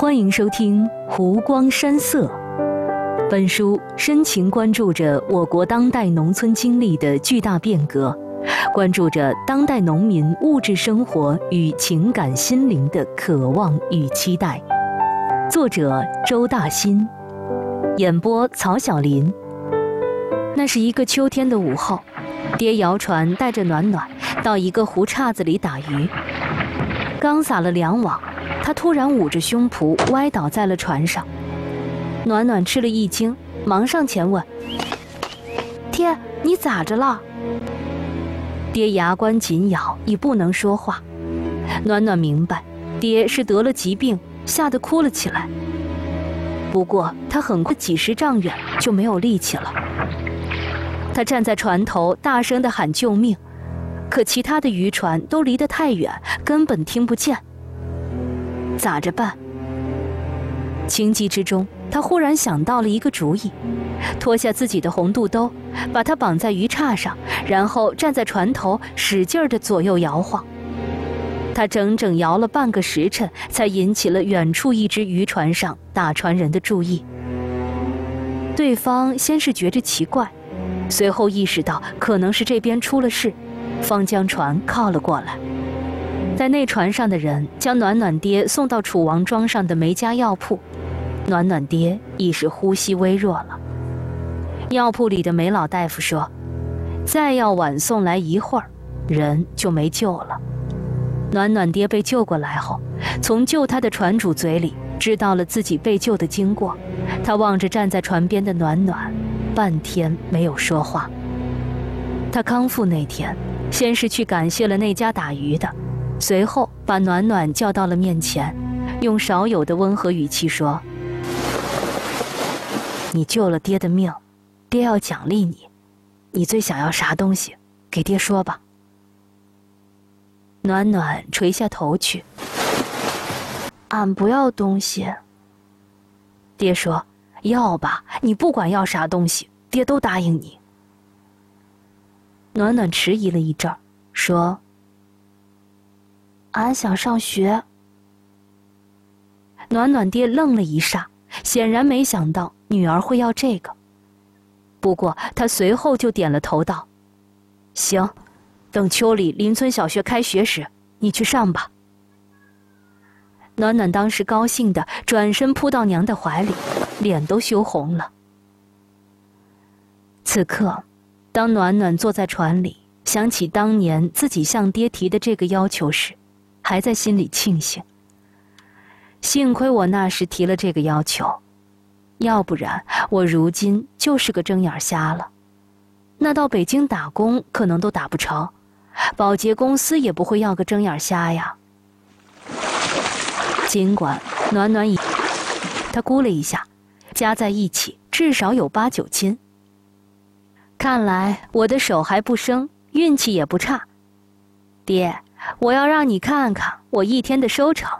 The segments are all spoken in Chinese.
欢迎收听《湖光山色》。本书深情关注着我国当代农村经历的巨大变革，关注着当代农民物质生活与情感心灵的渴望与期待。作者周大新，演播曹晓林。那是一个秋天的午后，爹摇船带着暖暖到一个湖岔子里打鱼。刚撒了2网，他突然捂着胸脯歪倒在了船上。暖暖吃了一惊，忙上前问：“爹，你咋着了？”爹牙关紧咬，已不能说话。暖暖明白，爹是得了疾病，吓得哭了起来。不过他很快几10丈远就没有力气了。他站在船头大声地喊救命，可其他的渔船都离得太远，根本听不见。咋着办？情急之中，他忽然想到了一个主意，脱下自己的红肚兜，把它绑在鱼叉上，然后站在船头使劲地左右摇晃。他整整摇了半个时辰，才引起了远处一只渔船上打船人的注意。对方先是觉着奇怪，随后意识到可能是这边出了事，方将船靠了过来。在那船上的人将暖暖爹送到楚王庄上的梅家药铺，暖暖爹已是呼吸微弱了。药铺里的梅老大夫说，再要晚送来一会儿，人就没救了。暖暖爹被救过来后，从救他的船主嘴里知道了自己被救的经过。他望着站在船边的暖暖，半天没有说话。他康复那天，先是去感谢了那家打鱼的，随后把暖暖叫到了面前，用少有的温和语气说：“你救了爹的命，爹要奖励你，你最想要啥东西，给爹说吧。”暖暖垂下头去：“俺不要东西。”爹说：“要吧，你不管要啥东西，爹都答应你。”暖暖迟疑了一阵，说：“俺想上学。”暖暖爹愣了一霎，显然没想到女儿会要这个。不过他随后就点了头道：“行，等秋里邻村小学开学时，你去上吧。”暖暖当时高兴地转身扑到娘的怀里，脸都羞红了。此刻，当暖暖坐在船里，想起当年自己向爹提的这个要求时，还在心里庆幸，幸亏我那时提了这个要求，要不然我如今就是个睁眼瞎了。那到北京打工可能都打不成，保洁公司也不会要个睁眼瞎呀。尽管暖暖他估了一下，加在一起至少有8、9斤。看来我的手还不生，运气也不差。爹，我要让你看看我一天的收成。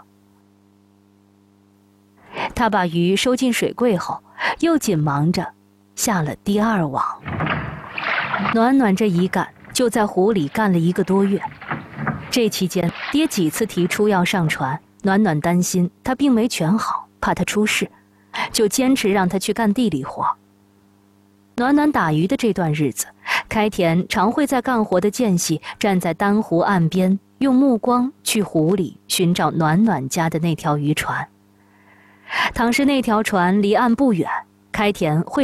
他把鱼收进水柜后，又紧忙着下了第2网。暖暖这一干就在湖里干了1个多月。这期间，爹几次提出要上船，暖暖担心他病没全好，怕他出事，就坚持让他去干地里活。暖暖打鱼的这段日子，开田常会在干活的间隙站在丹湖岸边，用目光去湖里寻找暖暖家的那条渔船。倘是那条船离岸不远，开田会